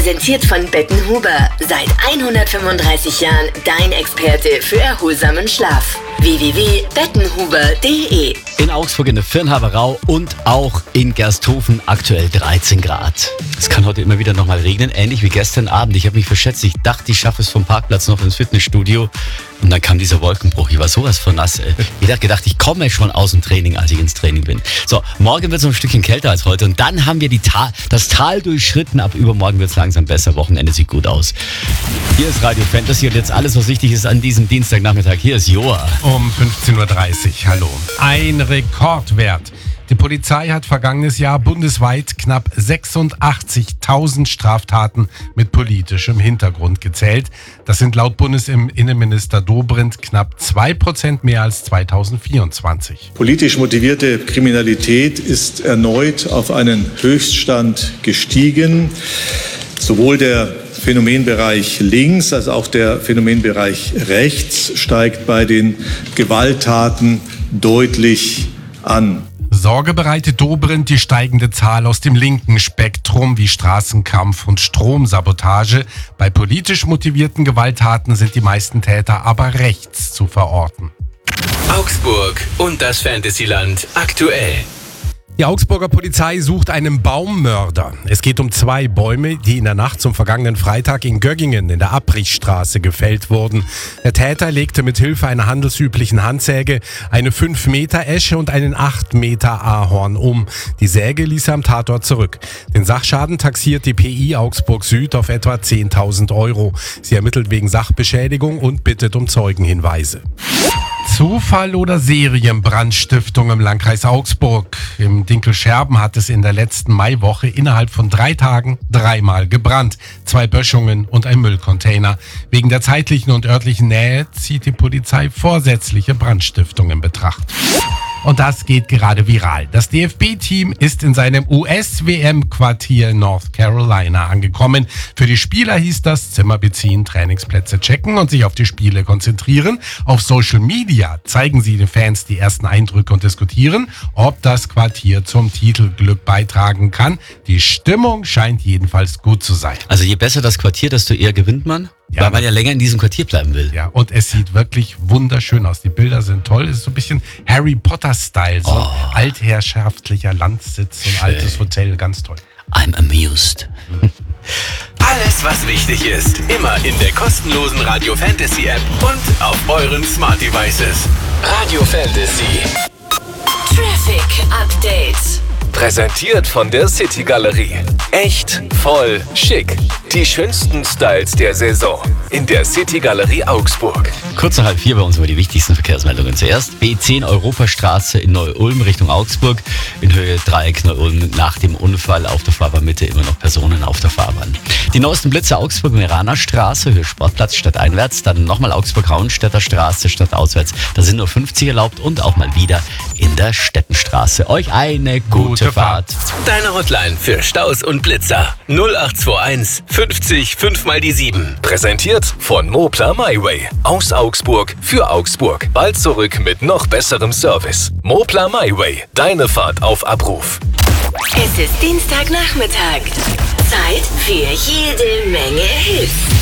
präsentiert von Bettenhuber. Seit 135 Jahren dein Experte für erholsamen Schlaf. www.bettenhuber.de. In Augsburg in der Firnhaber und auch in Gersthofen aktuell 13 Grad. Es kann heute immer wieder nochmal regnen, ähnlich wie gestern Abend. Ich habe mich verschätzt, ich dachte, ich schaffe es vom Parkplatz noch ins Fitnessstudio. Und dann kam dieser Wolkenbruch. Ich war sowas von nass. Ich habe gedacht, ich komme schon aus dem Training, als ich ins Training bin. So, morgen wird es noch ein Stückchen kälter als heute. Und dann haben wir das Tal durchschritten. Ab übermorgen wird es langsam besser. Wochenende sieht gut aus. Hier ist Radio Fantasy und jetzt alles, was wichtig ist an diesem Dienstagnachmittag. Hier ist Joa. Um 15.30 Uhr, hallo. Ein Rekordwert. Die Polizei hat vergangenes Jahr bundesweit knapp 86.000 Straftaten mit politischem Hintergrund gezählt. Das sind laut Bundesinnenminister Dobrindt knapp 2% mehr als 2024. Politisch motivierte Kriminalität ist erneut auf einen Höchststand gestiegen. Sowohl der Phänomenbereich links als auch der Phänomenbereich rechts steigt bei den Gewalttaten deutlich an. Sorge bereitet Dobrindt die steigende Zahl aus dem linken Spektrum wie Straßenkampf und Stromsabotage. Bei politisch motivierten Gewalttaten sind die meisten Täter aber rechts zu verorten. Augsburg und das Fantasyland aktuell. Die Augsburger Polizei sucht einen Baummörder. Es geht um 2 Bäume, die in der Nacht zum vergangenen Freitag in Göggingen in der Abrichstraße gefällt wurden. Der Täter legte mit Hilfe einer handelsüblichen Handsäge eine 5 Meter Esche und einen 8 Meter Ahorn um. Die Säge ließ er am Tatort zurück. Den Sachschaden taxiert die PI Augsburg Süd auf etwa 10.000 Euro. Sie ermittelt wegen Sachbeschädigung und bittet um Zeugenhinweise. Zufall oder Serienbrandstiftung im Landkreis Augsburg. Im Dinkelscherben hat es in der letzten Maiwoche innerhalb von 3 Tagen 3-mal gebrannt. 2 Böschungen und ein Müllcontainer. Wegen der zeitlichen und örtlichen Nähe zieht die Polizei vorsätzliche Brandstiftung in Betracht. Und das geht gerade viral. Das DFB-Team ist in seinem US-WM-Quartier North Carolina angekommen. Für die Spieler hieß das Zimmer beziehen, Trainingsplätze checken und sich auf die Spiele konzentrieren. Auf Social Media zeigen sie den Fans die ersten Eindrücke und diskutieren, ob das Quartier zum Titelglück beitragen kann. Die Stimmung scheint jedenfalls gut zu sein. Also je besser das Quartier, desto eher gewinnt man. Ja, weil man ja länger in diesem Quartier bleiben will. Ja, und es sieht wirklich wunderschön aus. Die Bilder sind toll. Es ist so ein bisschen Harry Potter-Style. So ein altherrschaftlicher Landsitz, so ein altes Hotel. Ganz toll. I'm amused. Alles, was wichtig ist, immer in der kostenlosen Radio Fantasy App und auf euren Smart Devices. Radio Fantasy. Traffic Update. Präsentiert von der City Galerie. Echt, voll, schick. Die schönsten Styles der Saison in der City Galerie Augsburg. Kurz nach 3:30 bei uns über die wichtigsten Verkehrsmeldungen. Zuerst B10 Europastraße in Neu-Ulm Richtung Augsburg. In Höhe Dreieck Neu-Ulm nach dem Unfall auf der Fahrbahnmitte immer noch Personen auf der Fahrbahn. Die neuesten Blitze Augsburg-Meraner Straße, Höhe Sportplatz stadteinwärts. Dann nochmal Augsburg-Rauenstädter Straße stadtauswärts. Da sind nur 50 erlaubt und auch mal wieder in der Stettenstraße. Euch eine gute Fahrt. Deine Hotline für Staus und Blitzer 0821 50 5 mal die 7. Präsentiert von Moplar MyWay. Aus Augsburg für Augsburg. Bald zurück mit noch besserem Service. Moplar MyWay. Deine Fahrt auf Abruf. Es ist Dienstagnachmittag. Zeit für jede Menge Hits.